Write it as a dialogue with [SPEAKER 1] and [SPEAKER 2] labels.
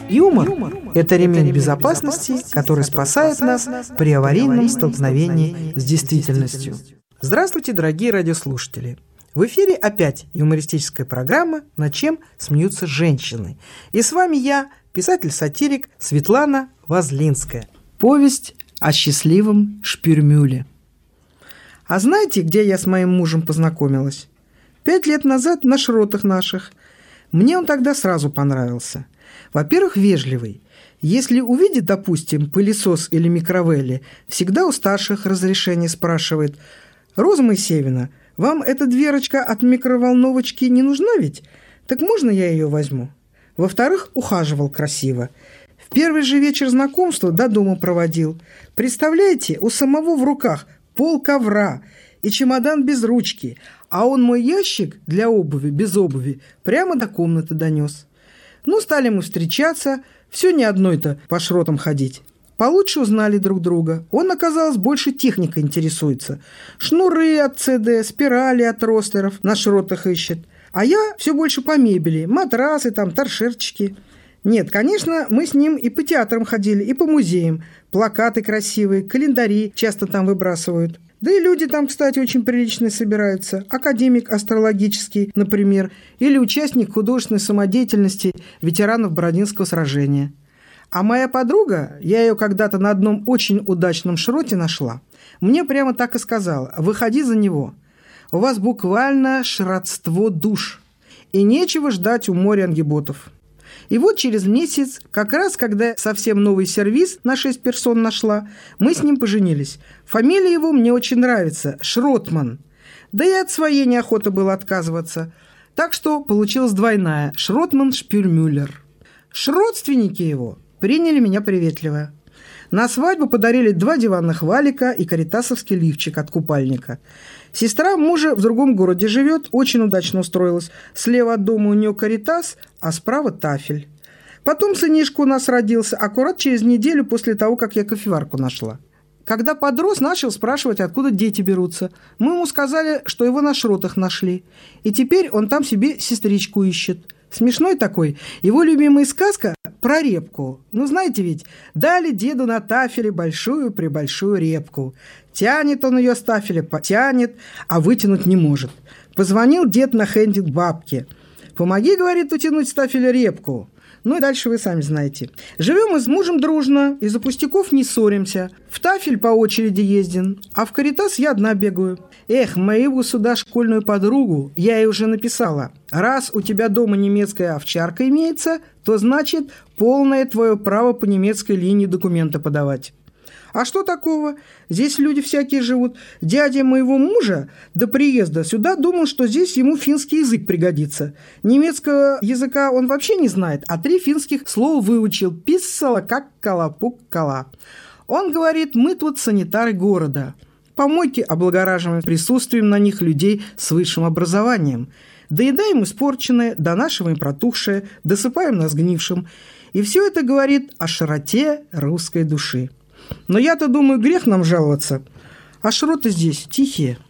[SPEAKER 1] Юмор – это ремень безопасности, который спасает нас при аварийном столкновении с действительностью. Здравствуйте, дорогие радиослушатели! В эфире опять юмористическая программа «Над чем смеются женщины». И с вами я, писатель-сатирик Светлана Возлинская. Повесть о счастливом Шпюрмюле. А знаете, где я с моим мужем познакомилась? 5 лет назад на шротах наших. Мне он тогда сразу понравился. Во-первых, вежливый. Если увидит, допустим, пылесос или микровелли, всегда у старших разрешение спрашивает: «Роза Моисеевна, вам эта дверочка от микроволновочки не нужна ведь? Так можно я ее возьму?» Во-вторых, ухаживал красиво. В первый же вечер знакомства до дома проводил. Представляете, у самого в руках пол ковра и чемодан без ручки, а он мой ящик для обуви без обуви прямо до комнаты донес. Ну, стали мы встречаться, все не одной-то по шротам ходить. Получше узнали друг друга. Он, оказалось, больше техникой интересуется. Шнуры от ЦД, спирали от ростеров на шротах ищет. А я все больше по мебели, матрасы там, торшерчики. Нет, конечно, мы с ним и по театрам ходили, и по музеям. Плакаты красивые, календари часто там выбрасывают. Да и люди там, кстати, очень приличные собираются. Академик астрологический, например, или участник художественной самодеятельности ветеранов Бородинского сражения. А моя подруга, я ее когда-то на одном очень удачном шроте нашла, мне прямо так и сказала: «Выходи за него. У вас буквально шротство душ. И нечего ждать у моря ангиботов». И вот через месяц, как раз когда совсем новый сервиз на 6 персон нашла, мы с ним поженились. Фамилия его мне очень нравится – Шротман. Да и от своей неохота было отказываться. Так что получилась двойная – Шротман-Шпюрмюллер. Родственники его приняли меня приветливо. На свадьбу подарили 2 диванных валика и каритасовский лифчик от купальника. Сестра мужа в другом городе живет, очень удачно устроилась. Слева от дома у нее каритас, а справа тафель. Потом сынишка у нас родился, аккурат через неделю после того, как я кофеварку нашла. Когда подрос, начал спрашивать, откуда дети берутся. Мы ему сказали, что его на шротах нашли. И теперь он там себе сестричку ищет. Смешной такой. Его любимая сказка про репку. Ну, знаете ведь, дали деду на тафеле большую-пребольшую репку. Тянет он ее с тафеля, потянет, а вытянуть не может. Позвонил дед на хенде к бабке. «Помоги, — говорит, — утянуть с тафеля репку». Ну и дальше вы сами знаете. Живем мы с мужем дружно, из-за пустяков не ссоримся. В тафель по очереди ездим, а в каритас я одна бегаю. Эх, мою сюда школьную подругу, я ей уже написала: раз у тебя дома немецкая овчарка имеется, то значит полное твое право по немецкой линии документы подавать. А что такого? Здесь люди всякие живут. Дядя моего мужа до приезда сюда думал, что здесь ему финский язык пригодится. Немецкого языка он вообще не знает, а 3 финских слова выучил. Писсала, как калапук-кала. Он говорит: мы тут санитары города. Помойки облагораживаем присутствием на них людей с высшим образованием. Доедаем испорченное, донашиваем протухшее, досыпаем на сгнившем. И все это говорит о широте русской души. Но я-то думаю, грех нам жаловаться. А шроты здесь тихие.